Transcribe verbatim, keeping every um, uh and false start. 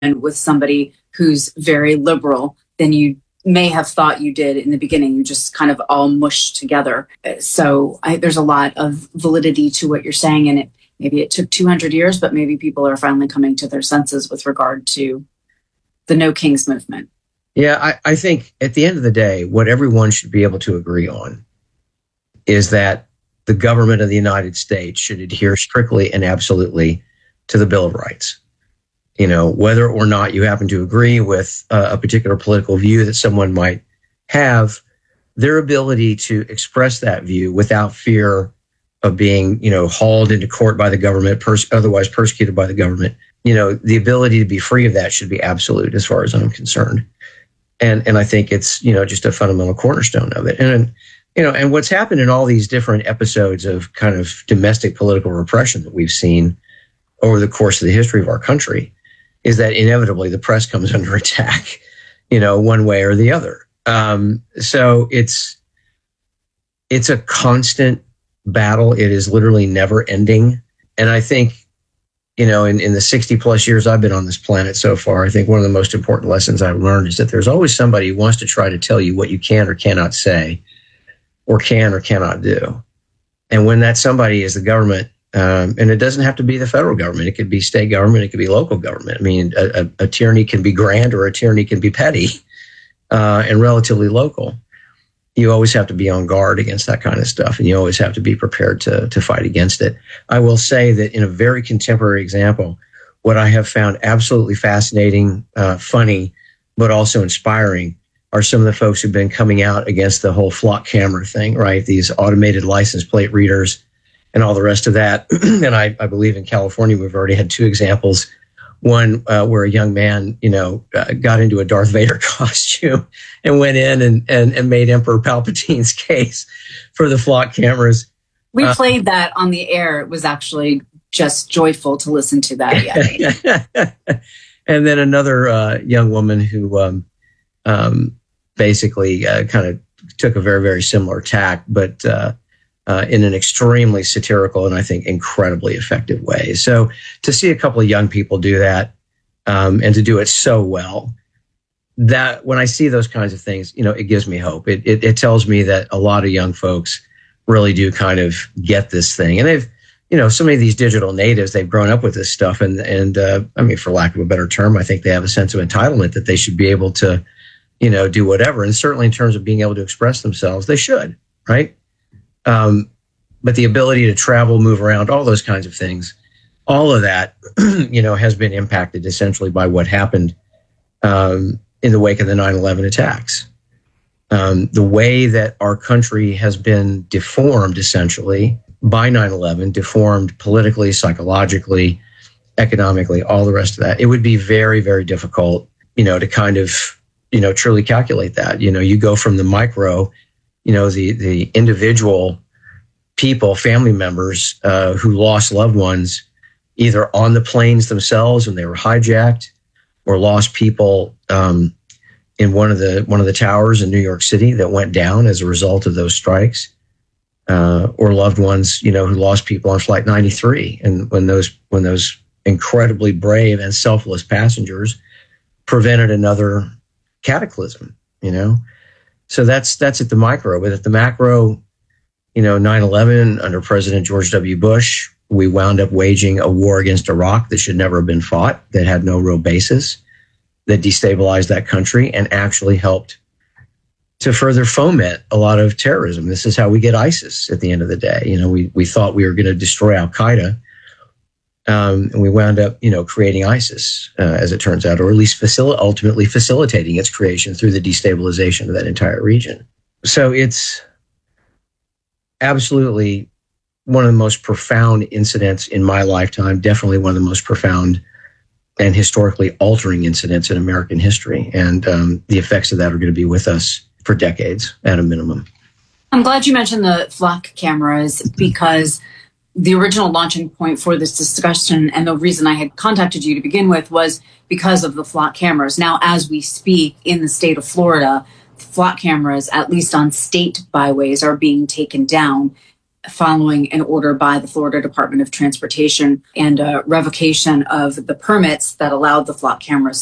with somebody who's very liberal than you may have thought you did in the beginning. You just kind of all mushed together. So I, there's a lot of validity to what you're saying. And it, maybe it took two hundred years, but maybe people are finally coming to their senses with regard to the No Kings movement. Yeah, I, I think at the end of the day, what everyone should be able to agree on is that the government of the United States should adhere strictly and absolutely to the Bill of Rights. You know, whether or not you happen to agree with uh, a particular political view that someone might have, their ability to express that view without fear of being, you know, hauled into court by the government, pers- otherwise persecuted by the government, you know, the ability to be free of that should be absolute as far as I'm concerned. And and I think it's, you know, just a fundamental cornerstone of it. And, you know, and what's happened in all these different episodes of kind of domestic political repression that we've seen over the course of the history of our country is that inevitably the press comes under attack, you know, one way or the other. Um, so it's it's a constant battle. It is literally never ending. And I think, you know, in, in the sixty plus years I've been on this planet so far, I think one of the most important lessons I've learned is that there's always somebody who wants to try to tell you what you can or cannot say or can or cannot do. And when that somebody is the government, Um, and it doesn't have to be the federal government. It could be state government. It could be local government. I mean, a, a, a tyranny can be grand or a tyranny can be petty uh, and relatively local. You always have to be on guard against that kind of stuff, and you always have to be prepared to to fight against it. I will say that in a very contemporary example, what I have found absolutely fascinating, uh, funny, but also inspiring are some of the folks who've been coming out against the whole flock camera thing, right? These automated license plate readers and all the rest of that. And I, I believe in California, we've already had two examples. One uh, where a young man, you know, uh, got into a Darth Vader costume and went in and, and, and made Emperor Palpatine's case for the flock cameras. We uh, played that on the air. It was actually just joyful to listen to that. Yeah. And then another uh, young woman who um, um, basically uh, kind of took a very, very similar tack, but uh, Uh, in an extremely satirical and I think incredibly effective way. So to see a couple of young people do that um, and to do it so well, that when I see those kinds of things, you know, it gives me hope. It, it it tells me that a lot of young folks really do kind of get this thing, and they've, you know, so many of these digital natives, they've grown up with this stuff, and and uh, I mean, for lack of a better term, I think they have a sense of entitlement that they should be able to, you know, do whatever, and certainly in terms of being able to express themselves, they should, right? Um, but the ability to travel, move around, all those kinds of things, all of that, you know, has been impacted essentially by what happened um, in the wake of the nine eleven attacks. Um, the way that our country has been deformed essentially by nine eleven, deformed politically, psychologically, economically, all the rest of that, it would be very, very difficult, you know, to kind of, you know, truly calculate that. You know, you go from the micro, you know, the, the individual people, family members uh, who lost loved ones either on the planes themselves when they were hijacked, or lost people um, in one of the one of the towers in New York City that went down as a result of those strikes, uh, or loved ones, you know, who lost people on Flight ninety-three, and when those when those incredibly brave and selfless passengers prevented another cataclysm, you know. So that's that's at the micro. But at the macro, you know, nine eleven, under President George W. Bush, we wound up waging a war against Iraq that should never have been fought, that had no real basis, that destabilized that country and actually helped to further foment a lot of terrorism. This is how we get ISIS at the end of the day. You know, we, we thought we were going to destroy Al-Qaeda, um, and we wound up, you know, creating ISIS, uh, as it turns out, or at least facil- ultimately facilitating its creation through the destabilization of that entire region. So it's absolutely one of the most profound incidents in my lifetime, definitely one of the most profound and historically altering incidents in American history. And um, the effects of that are going to be with us for decades at a minimum. I'm glad you mentioned the flock cameras, because the original launching point for this discussion and the reason I had contacted you to begin with was because of the flock cameras. Now, as we speak in the state of Florida, flock cameras, at least on state byways, are being taken down. following an order by the Florida Department of Transportation and a revocation of the permits that allowed the flock cameras